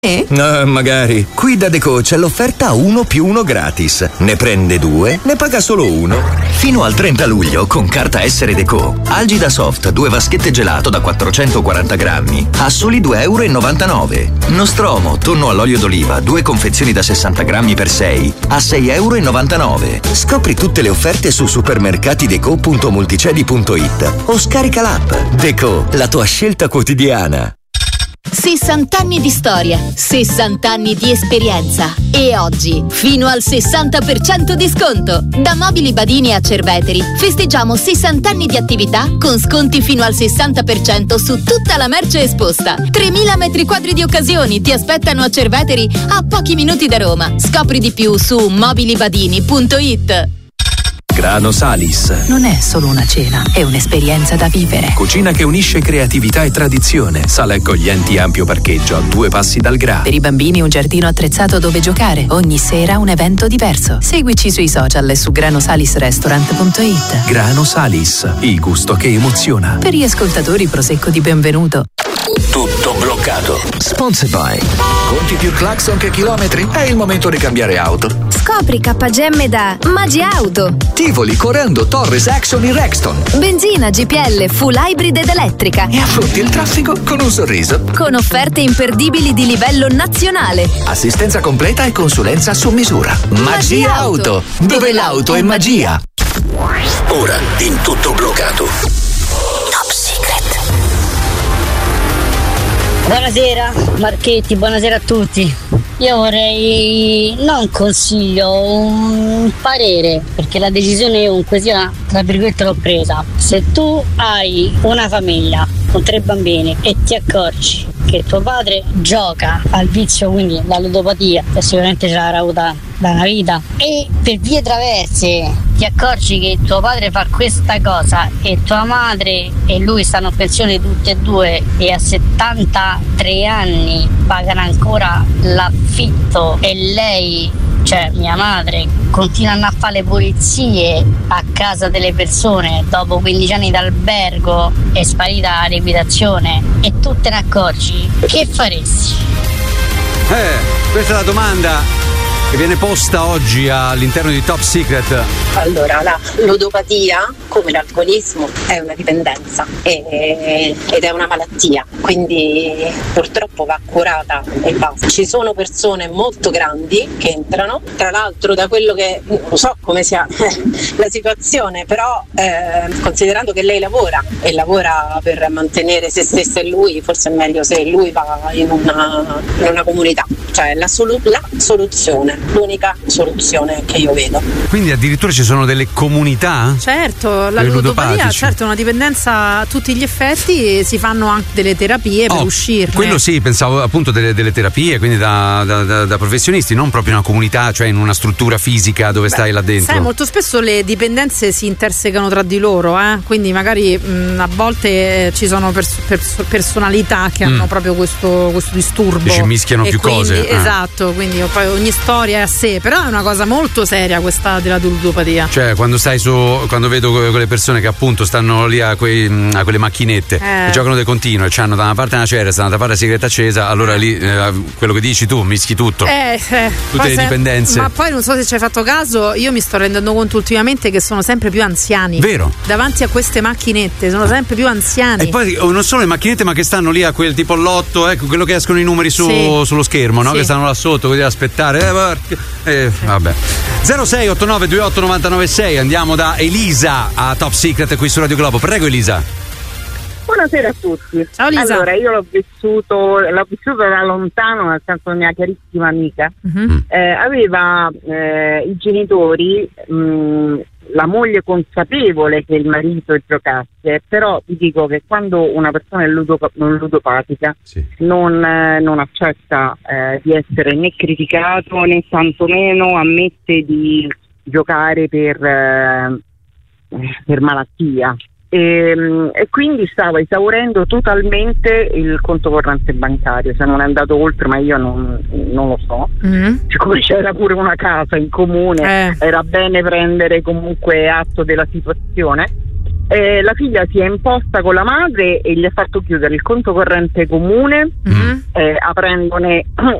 Magari. Qui da Deco c'è l'offerta 1+1 gratis. Ne prende 2, ne paga solo 1. Fino al 30 luglio con carta Essere Deco. Algida Soft 2 vaschette gelato da 440 grammi a soli €2,99. Nostromo tonno all'olio d'oliva 2 confezioni da 60 grammi per 6 a €6,99. Scopri tutte le offerte su supermercatideco.multicedi.it o scarica l'app. Deco, la tua scelta quotidiana. 60 anni di storia, 60 anni di esperienza e oggi fino al 60% di sconto. Da Mobili Badini a Cerveteri festeggiamo 60 anni di attività con sconti fino al 60% su tutta la merce esposta. 3.000 metri quadri di occasioni ti aspettano a Cerveteri a pochi minuti da Roma. Scopri di più su mobilibadini.it. Grano Salis non è solo una cena, è un'esperienza da vivere. Cucina che unisce creatività e tradizione. Sale accoglienti, ampio parcheggio a 2 passi dal Gra. Per i bambini un giardino attrezzato dove giocare. Ogni sera un evento diverso. Seguici sui social e su granosalisrestaurant.it. Grano Salis, il gusto che emoziona. Per gli ascoltatori prosecco di benvenuto. Tutto bloccato. Sponsored by. Conti più clacson che chilometri? È il momento di cambiare auto. Scopri KGM da Magi Auto. Tivoli, Corando, Torres, Action in Rexton. Benzina, GPL, full hybrid ed elettrica. E affronti il traffico con un sorriso. Con offerte imperdibili di livello nazionale. Assistenza completa e consulenza su misura. Magi Auto, dove l'auto è magia. Ora in tutto bloccato. Top Secret. Buonasera Marchetti, buonasera a tutti. Io vorrei non consiglio, un parere, perché la decisione comunque sia, tra virgolette, l'ho presa. Se tu hai una famiglia con 3 bambini e ti accorgi che tuo padre gioca al vizio, quindi la ludopatia, che sicuramente ce l'avrà avuta da una vita, e per vie traverse ti accorgi che tuo padre fa questa cosa e tua madre e lui stanno a pensione tutti e due e a 73 anni pagano ancora l'affitto e lei, cioè mia madre, continuano a fare le pulizie a casa delle persone dopo 15 anni d'albergo, è sparita la liquidazione e tu te ne accorgi, che faresti? Questa è la domanda che viene posta oggi all'interno di Top Secret. Allora, la ludopatia, come l'alcolismo, è una dipendenza ed è una malattia, quindi purtroppo va curata e basta. Ci sono persone molto grandi che entrano, tra l'altro da quello che non so come sia la situazione, però considerando che lei lavora e lavora per mantenere se stessa e lui, forse è meglio se lui va in una comunità, cioè la soluzione, l'unica soluzione che io vedo. Quindi addirittura ci sono delle comunità? Certo, la ludopatia, certo, è una dipendenza a tutti gli effetti e si fanno anche delle terapie per uscirne. Quello sì, pensavo appunto delle terapie, quindi da professionisti, non proprio una comunità, cioè in una struttura fisica dove stai là dentro. Sai, molto spesso le dipendenze si intersecano tra di loro, quindi magari a volte ci sono personalità che hanno proprio questo disturbo. Ci mischiano più quindi, cose. Esatto, quindi poi ogni storia è a sé, però è una cosa molto seria questa della ludopatia. Cioè quando vedo quelle persone che appunto stanno lì a quelle macchinette e giocano di continuo e c'hanno da una parte una Ceres, dall'altra parte la sigaretta accesa, allora lì quello che dici tu, mischi tutto. Tutte le dipendenze. Ma poi non so se ci hai fatto caso, io mi sto rendendo conto ultimamente che sono sempre più anziani. Vero? Davanti a queste macchinette sono sempre più anziani. E poi non solo le macchinette, ma che stanno lì a quel tipo lotto, ecco, quello che escono i numeri sullo schermo, no? Che stanno là sotto così ad aspettare. Vabbè. 0689289996, andiamo da Elisa a Top Secret qui su Radio Globo. Prego Elisa. Buonasera a tutti. Ciao Elisa. Allora, io l'ho vissuto da lontano, nel senso mia carissima amica. Aveva i genitori, la moglie consapevole che il marito giocasse, però ti dico che quando una persona è ludopatica non accetta di essere né criticato né tantomeno ammette di giocare per malattia. E quindi stava esaurendo totalmente il conto corrente bancario, se non è andato oltre, ma io non lo so. Siccome c'era pure una casa in comune, era bene prendere comunque atto della situazione. la figlia si è imposta con la madre e gli ha fatto chiudere il conto corrente comune, aprendone